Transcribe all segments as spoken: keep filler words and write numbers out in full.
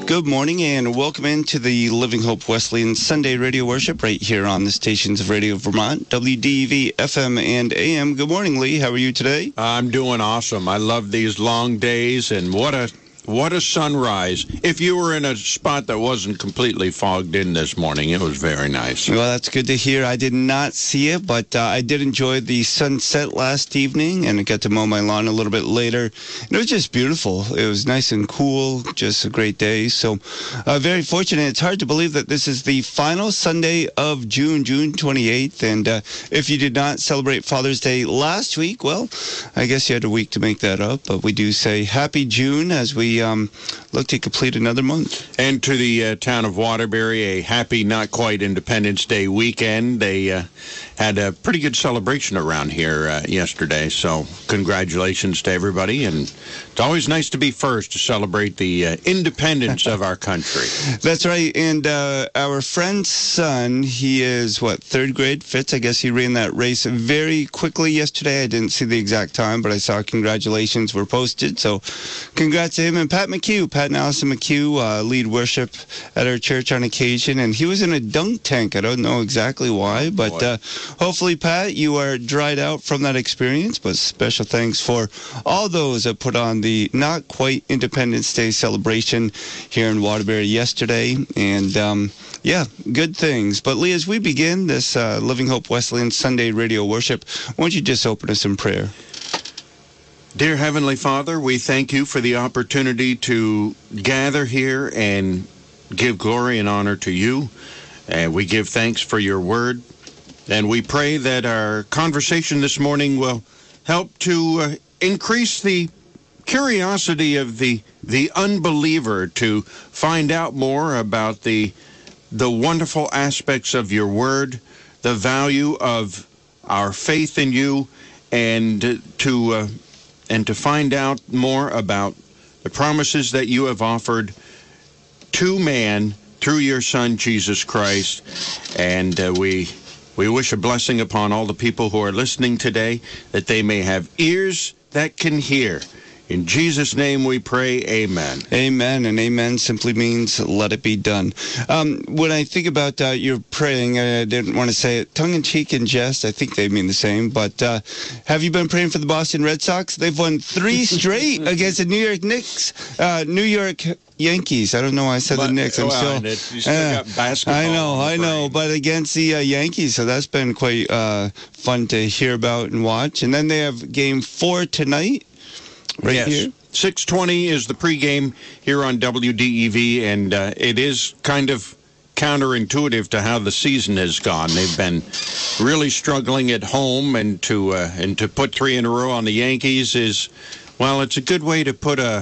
Good morning and welcome into the Living Hope Wesleyan Sunday Radio Worship right here on the stations of Radio Vermont, W D E V F M and A M. Good morning, Lee. How are you today? I'm doing awesome. I love these long days, and what a what a sunrise. If you were in a spot that wasn't completely fogged in this morning, it was very nice. Well, that's good to hear. I did not see it, but uh, I did enjoy the sunset last evening, and I got to mow my lawn a little bit later. And it was just beautiful. It was nice and cool, just a great day. So uh, very fortunate. It's hard to believe that this is the final Sunday of June, June twenty-eighth. And uh, if you did not celebrate Father's Day last week, well, I guess you had a week to make that up. But we do say Happy June as we um, look to complete another month. And to the uh, town of Waterbury, a happy, not quite Independence Day weekend. They uh, had a pretty good celebration around here uh, yesterday, so congratulations to everybody. And it's always nice to be first to celebrate the uh, independence of our country. That's right. And uh, our friend's son, he is, what, third grade? Fitz, I guess he ran that race very quickly yesterday. I didn't see the exact time, but I saw congratulations were posted. So congrats to him. And Pat McHugh, Pat and Allison McHugh, uh, lead worship at our church on occasion. And he was in a dunk tank. I don't know exactly why, but uh, hopefully, Pat, you are dried out from that experience. But special thanks for all those that put on the not quite Independence Day celebration here in Waterbury yesterday. And, um, yeah, good things. But, Lee, as we begin this uh, Living Hope Wesleyan Sunday Radio Worship, why don't you just open us in prayer? Dear Heavenly Father, we thank you for the opportunity to gather here and give glory and honor to you. And we give thanks for your word. And we pray that our conversation this morning will help to uh, increase the curiosity of the the unbeliever to find out more about the the wonderful aspects of your word, the value of our faith in you, and to uh, and to find out more about the promises that you have offered to man through your Son, Jesus Christ. And uh, we we wish a blessing upon all the people who are listening today, that they may have ears that can hear. In Jesus' name we pray, amen. Amen, and amen simply means let it be done. Um, when I think about uh, your praying, I didn't want to say it tongue-in-cheek and jest. I think they mean the same. But uh, have you been praying for the Boston Red Sox? They've won three straight against the New York Knicks, uh, New York Yankees. I don't know why I said but, the Knicks. I'm well, still, you still uh, got basketball. I know, I know, but against the uh, Yankees, so that's been quite uh, fun to hear about and watch. And then they have game four tonight. Right yes. Here. six twenty is the pregame here on W D E V, and uh, it is kind of counterintuitive to how the season has gone. They've been really struggling at home, and to uh, and to put three in a row on the Yankees is, well, it's a good way to put a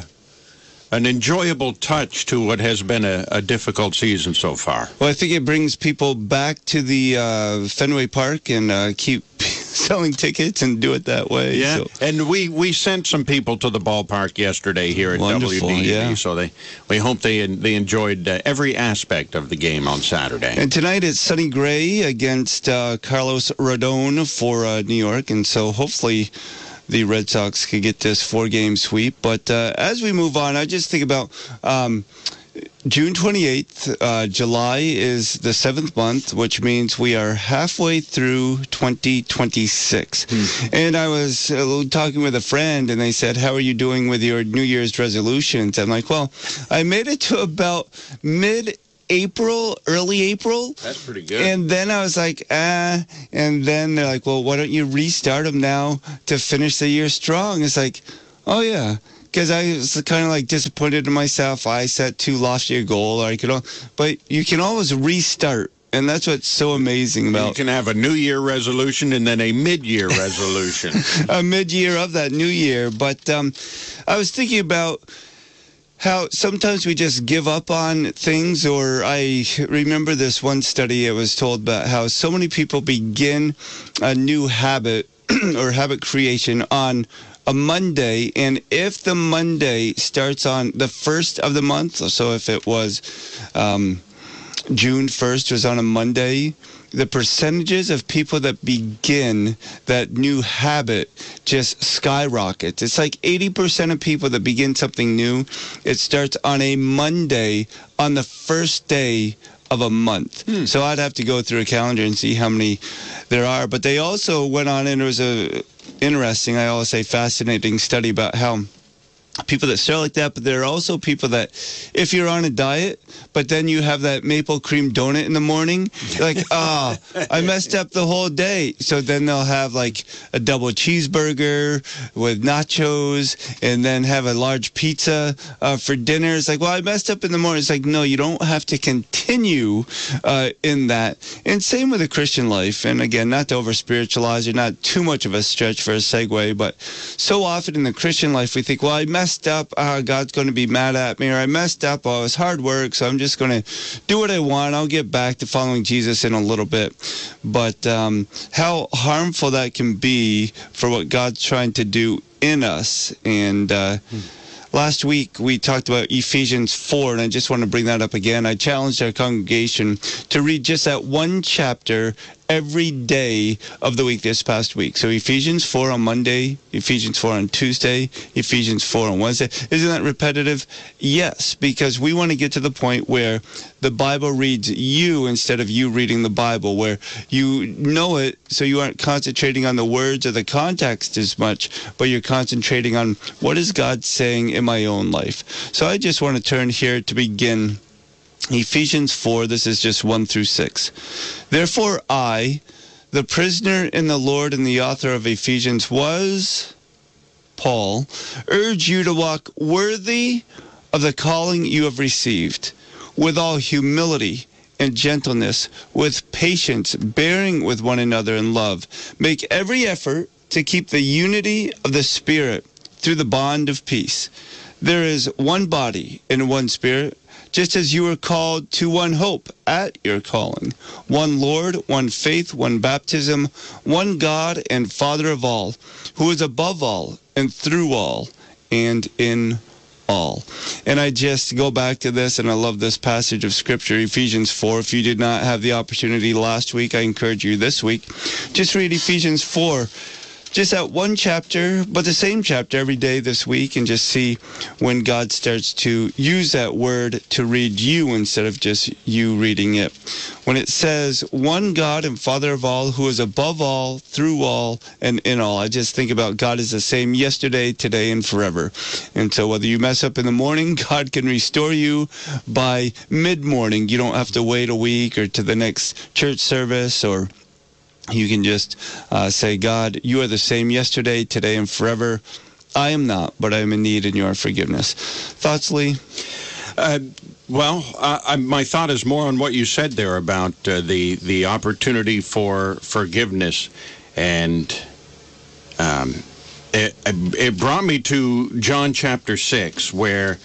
an enjoyable touch to what has been a, a difficult season so far. Well, I think it brings people back to the uh, Fenway Park and uh, keep selling tickets and do it that way. Yeah, so. And we, we sent some people to the ballpark yesterday here at Wonderful, W D E V, yeah. so they we hope they they enjoyed uh, every aspect of the game on Saturday. And tonight it's Sonny Gray against uh, Carlos Rodon for uh, New York, and so hopefully the Red Sox could get this four-game sweep. But uh, as we move on, I just think about um, June twenty-eighth. Uh, July is the seventh month, which means we are halfway through twenty twenty-six. Hmm. And I was uh, talking with a friend, and they said, how are you doing with your New Year's resolutions? I'm like, well, I made it to about mid April, early April. That's pretty good. And then I was like, ah. And then they're like, well, why don't you restart them now to finish the year strong? It's like, oh, yeah. Because I was kind of like disappointed in myself. I set too lofty a goal. Or I could, but you can always restart. And that's what's so amazing about. You can have a New Year resolution and then a mid-year resolution. A mid-year of that New Year. But um, I was thinking about how sometimes we just give up on things, or I remember this one study. It was told about how so many people begin a new habit or habit creation on a Monday, and if the Monday starts on the first of the month, so if it was um, June first was on a Monday. The percentages of people that begin that new habit just skyrockets. It's like eighty percent of people that begin something new, it starts on a Monday on the first day of a month. Hmm. So I'd have to go through a calendar and see how many there are. But they also went on, and it was a interesting, I always say fascinating study about how people that start like that, but there are also people that, if you're on a diet, but then you have that maple cream donut in the morning, you're like, ah, oh, I messed up the whole day. So then they'll have like a double cheeseburger with nachos and then have a large pizza uh, for dinner. It's like, well, I messed up in the morning. It's like, no, you don't have to continue uh, in that. And same with the Christian life. And again, not to over spiritualize it, not too much of a stretch for a segue, but so often in the Christian life, we think, well, I messed up, uh, God's going to be mad at me, or I messed up, oh, it's hard work, so I'm just going to do what I want. I'll get back to following Jesus in a little bit. But um, how harmful that can be for what God's trying to do in us. And uh, hmm. last week we talked about Ephesians four, and I just want to bring that up again. I challenged our congregation to read just that one chapter every day of the week this past week. So Ephesians four on Monday, Ephesians four on Tuesday, Ephesians four on Wednesday. Isn't that repetitive? Yes, because we want to get to the point where the Bible reads you instead of you reading the Bible, where you know it so you aren't concentrating on the words or the context as much, but you're concentrating on what is God saying in my own life. So I just want to turn here to begin Ephesians four, this is just one through six. Therefore I, the prisoner in the Lord and the author of Ephesians, was, Paul, urge you to walk worthy of the calling you have received, with all humility and gentleness, with patience, bearing with one another in love. Make every effort to keep the unity of the Spirit through the bond of peace. There is one body and one Spirit, just as you were called to one hope at your calling, one Lord, one faith, one baptism, one God and Father of all, who is above all and through all and in all. And I just go back to this, and I love this passage of Scripture, Ephesians four. If you did not have the opportunity last week, I encourage you this week. Just read Ephesians four. Just that one chapter, but the same chapter every day this week, and just see when God starts to use that word to read you instead of just you reading it. When it says, one God and Father of all, who is above all, through all, and in all, I just think about God is the same yesterday, today, and forever. And so whether you mess up in the morning, God can restore you by mid-morning. You don't have to wait a week or to the next church service, or you can just uh, say, God, you are the same yesterday, today, and forever. I am not, but I am in need in your forgiveness. Thoughts, Lee? Uh, well, uh, I, my thought is more on what you said there about uh, the the opportunity for forgiveness, and um, it, it brought me to John chapter six, where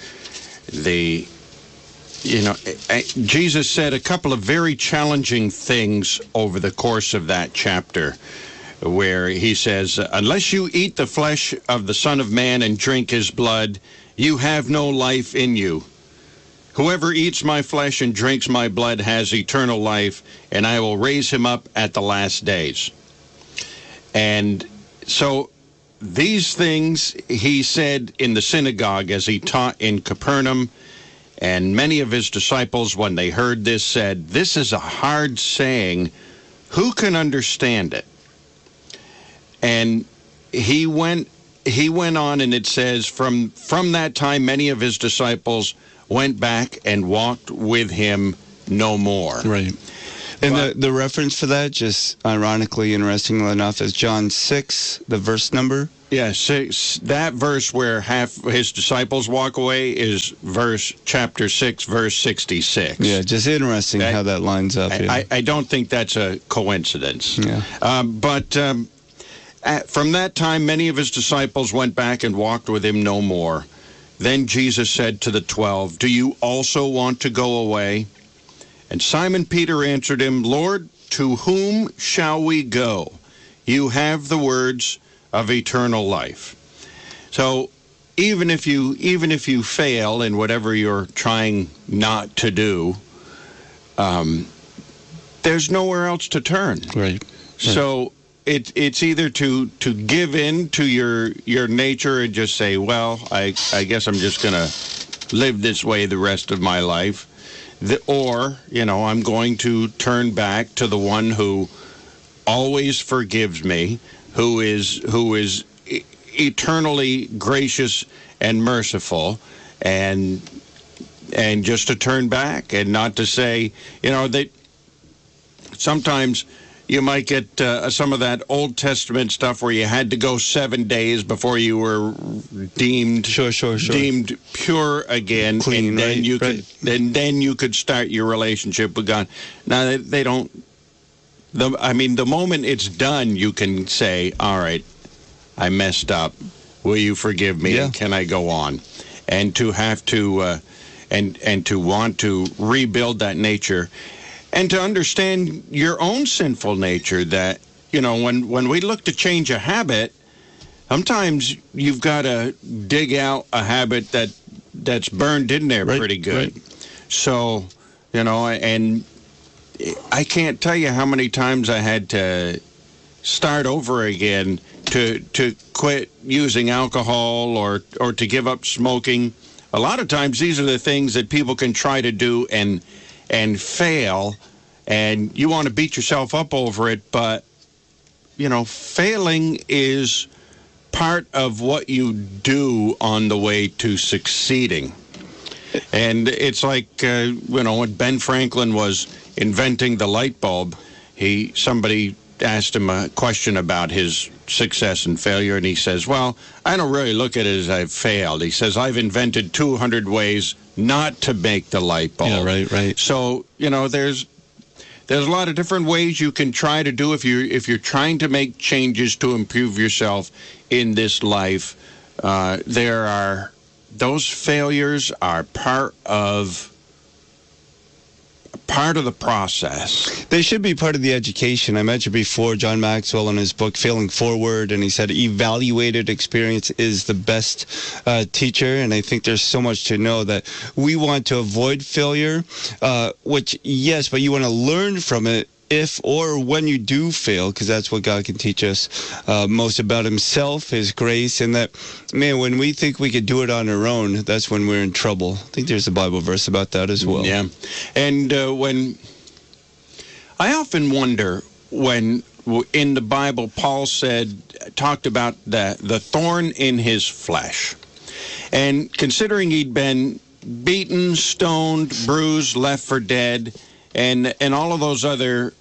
the You know, Jesus said a couple of very challenging things over the course of that chapter, where he says, unless you eat the flesh of the Son of Man and drink his blood, you have no life in you. Whoever eats my flesh and drinks my blood has eternal life, and I will raise him up at the last days. And so these things he said in the synagogue as he taught in Capernaum. And many of his disciples, when they heard this, said, this is a hard saying. Who can understand it? And he went he went on, and it says, from, from that time, many of his disciples went back and walked with him no more. Right. And but, the, the reference for that, just ironically, interestingly enough, is John six, the verse number. Yeah, six, that verse where half his disciples walk away is verse chapter six, verse sixty-six. Yeah, just interesting that, how that lines up. I, yeah. I, I don't think that's a coincidence. Yeah. Um, but um, at, from that time, many of his disciples went back and walked with him no more. Then Jesus said to the twelve, do you also want to go away? And Simon Peter answered him, Lord, to whom shall we go? You have the words of eternal life. So even if you even if you fail in whatever you're trying not to do, um, there's nowhere else to turn. Right. So it, it's either to, to give in to your your nature and just say, well, I, I guess I'm just going to live this way the rest of my life. The, or, you know, I'm going to turn back to the one who always forgives me, who is who is e- eternally gracious and merciful, and and just to turn back and not to say, you know, that sometimes you might get uh, some of that Old Testament stuff where you had to go seven days before you were deemed sure, sure, sure. deemed pure again, clean, and then right, you right. could then then you could start your relationship with God. Now they, they don't. The I mean, the moment it's done, you can say, "All right, I messed up. Will you forgive me? Yeah. Can I go on?" And to have to uh, and and to want to rebuild that nature. And to understand your own sinful nature, that, you know, when, when we look to change a habit, sometimes you've got to dig out a habit that that's burned in there right, pretty good. Right. So, you know, and I can't tell you how many times I had to start over again to to quit using alcohol or, or to give up smoking. A lot of times these are the things that people can try to do and and fail, and you want to beat yourself up over it, but, you know, failing is part of what you do on the way to succeeding. And it's like, uh, you know, when Ben Franklin was inventing the light bulb, he somebody asked him a question about his success and failure, and he says, well, I don't really look at it as I've failed. He says, I've invented two hundred ways not to make the light bulb. Yeah, right, right. So, you know, there's there's a lot of different ways you can try to do if you're, if you're trying to make changes to improve yourself in this life. Uh, there are, those failures are part of part of the process. They should be part of the education. I mentioned before John Maxwell in his book Failing Forward, and he said evaluated experience is the best uh, teacher. And I think there's so much to know that we want to avoid failure, uh, which, yes, but you want to learn from it if or when you do fail, because that's what God can teach us uh, most about himself, his grace, and that, man, when we think we could do it on our own, that's when we're in trouble. I think there's a Bible verse about that as well. Yeah. And uh, when I often wonder when in the Bible Paul said, talked about the, the thorn in his flesh. And considering he'd been beaten, stoned, bruised, left for dead, and and all of those other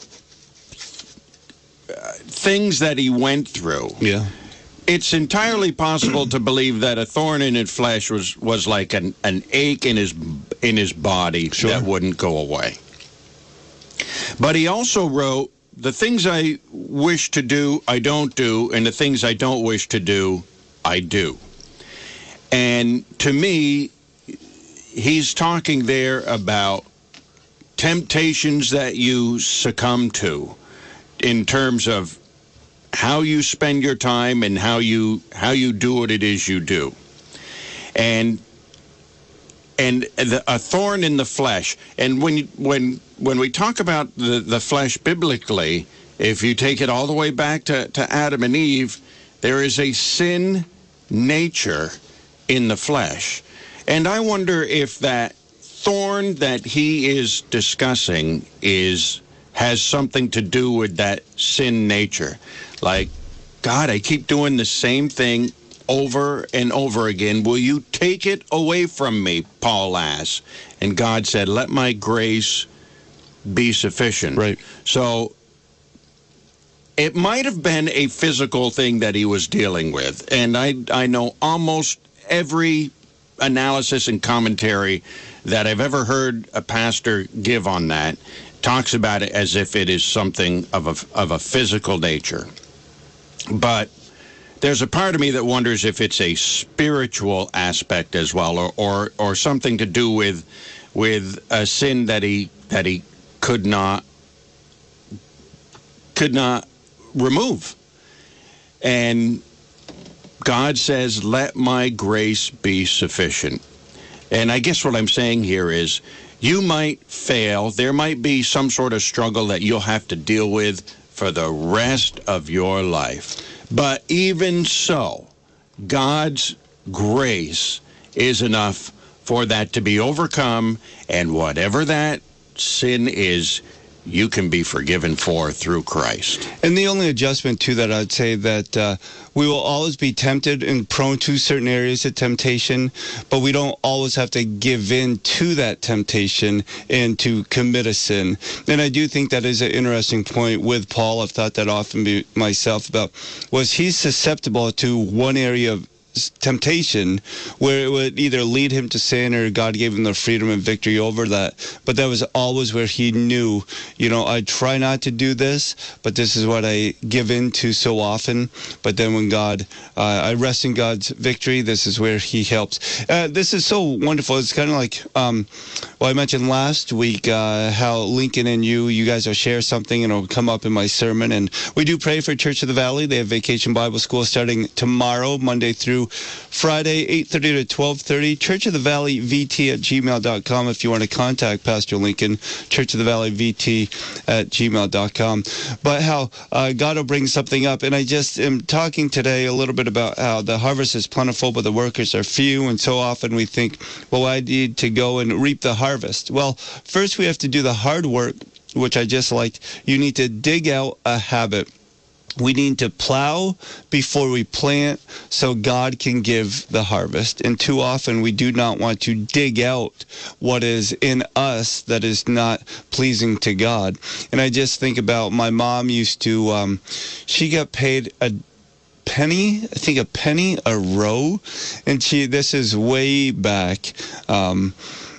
uh, things that he went through. Yeah. It's entirely possible to believe that a thorn in his flesh was, was like an, an ache in his in his body Sure. that wouldn't go away. But he also wrote, the things I wish to do, I don't do, and the things I don't wish to do, I do. And to me, he's talking there about temptations that you succumb to in terms of how you spend your time and how you how you do what it is you do. And and the, a thorn in the flesh. And when when when we talk about the, the flesh biblically, if you take it all the way back to, to Adam and Eve, there is a sin nature in the flesh. And I wonder if that thorn that he is discussing is has something to do with that sin nature. Like, God, I keep doing the same thing over and over again. Will you take it away from me? Paul asked. And God said, let my grace be sufficient. Right. So it might have been a physical thing that he was dealing with. And I, I know almost every analysis and commentary that I've ever heard a pastor give on that talks about it as if it is something of a, of a physical nature. But there's a part of me that wonders if it's a spiritual aspect as well, or, or, or something to do with with a sin that he that he could not could not remove. And God says, let my grace be sufficient. And I guess what I'm saying here is, You might fail. There might be some sort of struggle that you'll have to deal with for the rest of your life. But even so, God's grace is enough for that to be overcome, and whatever that sin is, you can be forgiven for through Christ. And the only adjustment to that, I'd say that uh, we will always be tempted and prone to certain areas of temptation, but we don't always have to give in to that temptation and to commit a sin. And I do think that is an interesting point with Paul. I've thought that often be myself about, was he susceptible to one area of temptation where it would either lead him to sin or God gave him the freedom and victory over that. But that was always where he knew, you know, I try not to do this, but this is what I give in to so often. But then when God, uh, I rest in God's victory, this is where he helps. Uh, this is so wonderful. It's kind of like, um, well, I mentioned last week uh, how Lincoln and you, you guys will share something and it'll come up in my sermon. And we do pray for Church of the Valley. They have Vacation Bible School starting tomorrow, Monday through Friday, eight thirty to twelve thirty. Church of the Valley V T at gmail dot com if you want to contact Pastor Lincoln. Church of the Valley V T at gmail dot com. But how uh, God will bring something up. And I just am talking today a little bit about how the harvest is plentiful, but the workers are few. And so often we think, well, I need to go and reap the harvest. Well, first we have to do the hard work, which I just liked. You need to dig out a habit. We need to plow before we plant so God can give the harvest. And too often we do not want to dig out what is in us that is not pleasing to God. And I just think about my mom used to, um, she got paid a penny, I think a penny a row. And she, this is way back, um,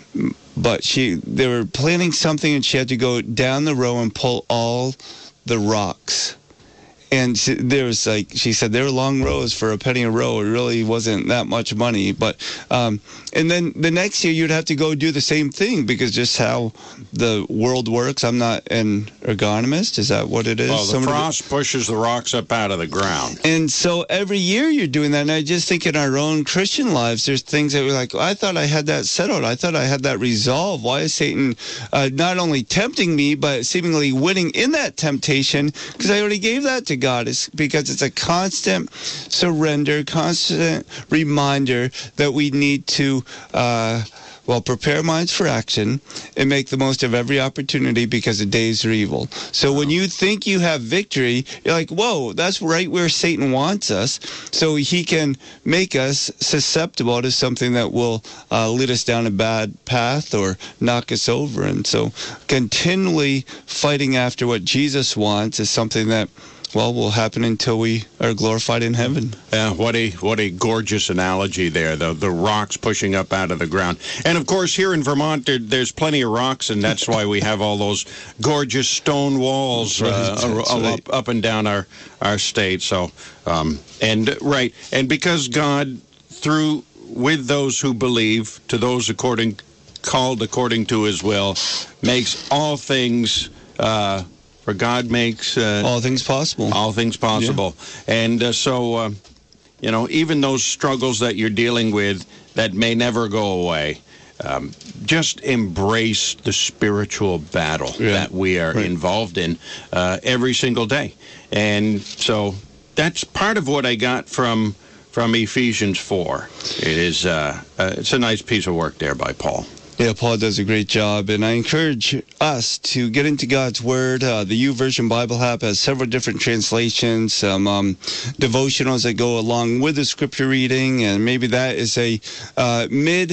but she, they were planting something and she had to go down the row and pull all the rocks. And she, there was like, she said, there were long rows for a penny a row. It really wasn't that much money. But, um, and then the next year you'd have to go do the same thing because just how the world works. I'm not an ergonomist. Is that what it is? Well, the Somebody frost pushes the rocks up out of the ground. And so every year you're doing that. And I just think in our own Christian lives, there's things that we're like, I thought I had that settled. I thought I had that resolved. Why is Satan uh, not only tempting me, but seemingly winning in that temptation? Because I already gave that to God. Is because it's a constant surrender, constant reminder that we need to, uh, well, prepare minds for action and make the most of every opportunity because the days are evil. So when you think you have victory, you're like, whoa, that's right where Satan wants us. So he can make us susceptible to something that will uh, lead us down a bad path or knock us over. And so continually fighting after what Jesus wants is something that, well, will happen until we are glorified in heaven. Yeah, what a what a gorgeous analogy there, the the rocks pushing up out of the ground. And of course, here in Vermont, there, there's plenty of rocks, and that's why we have all those gorgeous stone walls uh, right. up, up and down our our state. So, um, and right, and because God, through with those who believe, to those according called according to His will, makes all things. Uh, For God makes uh, all things possible. All things possible. Yeah. And uh, so, uh, you know, even those struggles that you're dealing with that may never go away, um, just embrace the spiritual battle yeah. that we are right. involved in uh, every single day. And so that's part of what I got from from Ephesians four. It is uh, uh, it's a nice piece of work there by Paul. Yeah, Paul does a great job, and I encourage us to get into God's Word. Uh, the YouVersion Bible app has several different translations, some um, devotionals that go along with the scripture reading, and maybe that is a uh,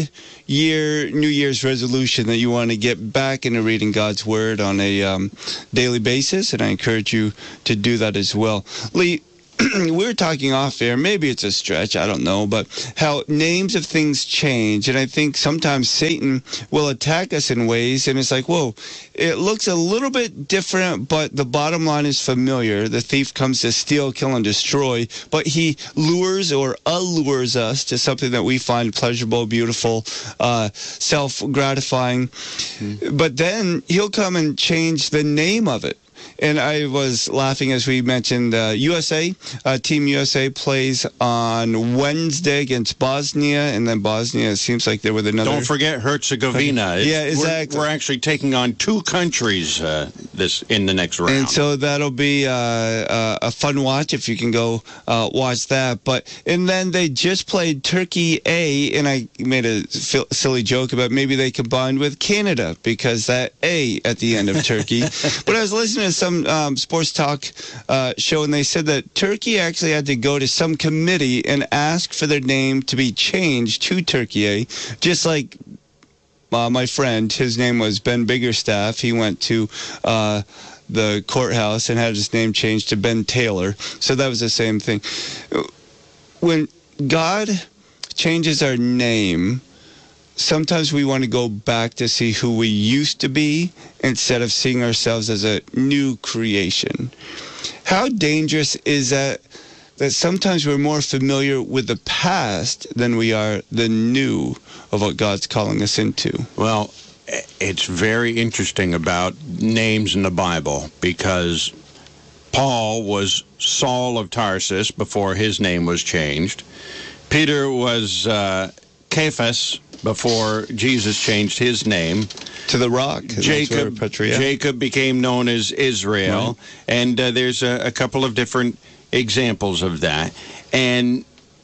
mid-year New Year's resolution that you want to get back into reading God's Word on a um, daily basis, and I encourage you to do that as well. Lee, we were talking off air, maybe it's a stretch, I don't know, but how names of things change. And I think sometimes Satan will attack us in ways, and it's like, whoa, it looks a little bit different, but the bottom line is familiar. The thief comes to steal, kill, and destroy, but he lures or allures us to something that we find pleasurable, beautiful, uh, self-gratifying. Mm-hmm. But then he'll come and change the name of it. and I was laughing as we mentioned uh, U S A. Uh, Team U S A plays on Wednesday against Bosnia, and then Bosnia, it seems like they're with another. Don't forget Herzegovina. Yeah, exactly. We're, we're actually taking on two countries uh, this in the next round. And so that'll be uh, uh, a fun watch if you can go uh, watch that. But and then they just played Turkey A, and I made a f- silly joke about maybe they combined with Canada because that A at the end of Turkey. But I was listening to some um, sports talk uh, show, and they said that Turkey actually had to go to some committee and ask for their name to be changed to Turkey A, just like uh, my friend, his name was Ben Biggerstaff. He went to uh, the courthouse and had his name changed to Ben Taylor. So that was the same thing. When God changes our name, sometimes we want to go back to see who we used to be instead of seeing ourselves as a new creation. How dangerous is that? That sometimes we're more familiar with the past than we are the new of what God's calling us into. Well, it's very interesting about names in the Bible because Paul was Saul of Tarsus before his name was changed. Peter was uh, Cephas before Jesus changed his name. To the rock. Jacob, Jacob became known as Israel. Right. And uh, there's a, a couple of different examples of that. And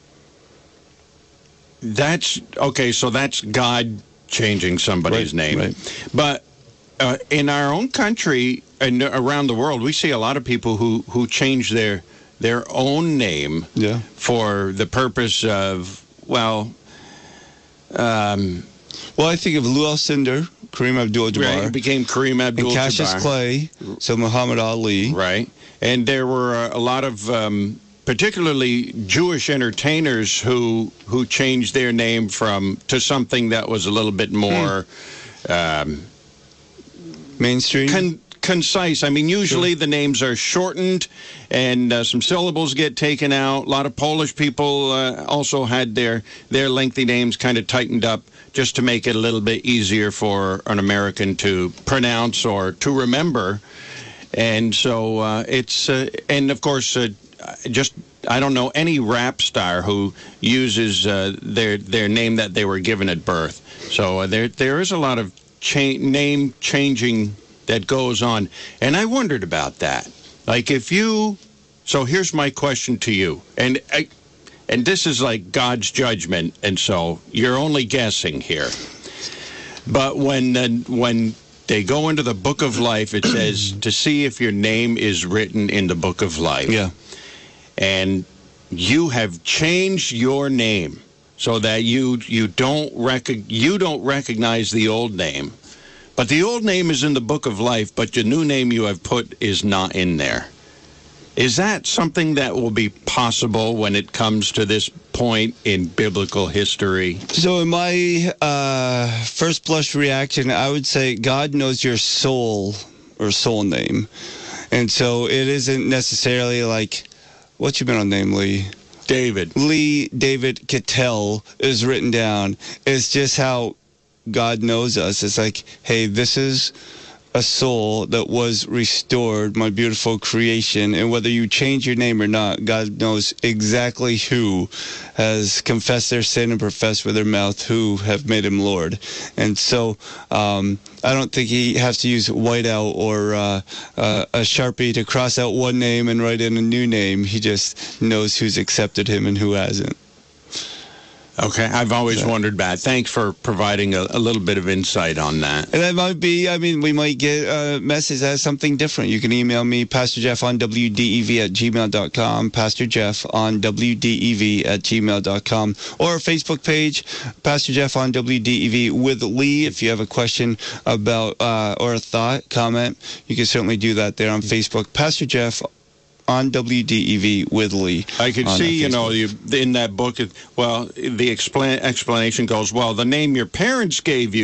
that's, okay, so that's God changing somebody's right, name. Right. But uh, in our own country and around the world, we see a lot of people who, who change their their own name yeah. for the purpose of, well... Um, well, I think of Lou Alcindor, Kareem Abdul-Jabbar. Right, became Kareem Abdul-Jabbar. And Cassius Clay, so Muhammad Ali. Right. And there were a lot of, um, particularly Jewish entertainers who who changed their name from to something that was a little bit more... Hmm. Um, mainstream? Con- concise. I mean, usually sure. the names are shortened and uh, some syllables get taken out. A lot of Polish people uh, also had their, their lengthy names kind of tightened up just to make it a little bit easier for an American to pronounce or to remember. And so uh, it's, uh, and of course, uh, just, I don't know any rap star who uses uh, their their name that they were given at birth. So uh, there there is a lot of cha- name changing that goes on. And I wondered about that. Like if you, so here's my question to you. And I, and this is like God's judgment, and so you're only guessing here. But when uh, when they go into the book of life, it says to see if your name is written in the book of life. Yeah. And you have changed your name so that you you don't rec- you don't recognize the old name. But the old name is in the book of life, but the new name you have put is not in there. Is that something that will be possible when it comes to this point in biblical history? So in my uh, first blush reaction, I would say God knows your soul or soul name. And so it isn't necessarily like, what's your middle name, Lee? David. Lee David Cattell is written down. It's just how God knows us. It's like, hey, this is a soul that was restored, my beautiful creation. And whether you change your name or not, God knows exactly who has confessed their sin and professed with their mouth who have made him Lord. And so um, I don't think he has to use whiteout or uh, uh, a Sharpie to cross out one name and write in a new name. He just knows who's accepted him and who hasn't. Okay, I've always so. wondered that. Thanks for providing a, a little bit of insight on that. And that might be, I mean, we might get a message that has something different. You can email me, Pastor Jeff on W D E V at gmail dot com, Pastor Jeff on W D E V at gmail dot com, or our Facebook page, Pastor Jeff on W D E V with Lee. If you have a question about uh, or a thought, comment, you can certainly do that there on Facebook. Pastor Jeff on W D E V with Lee. I could see, you know, you, in that book, well, the explan- explanation goes, well, the name your parents gave you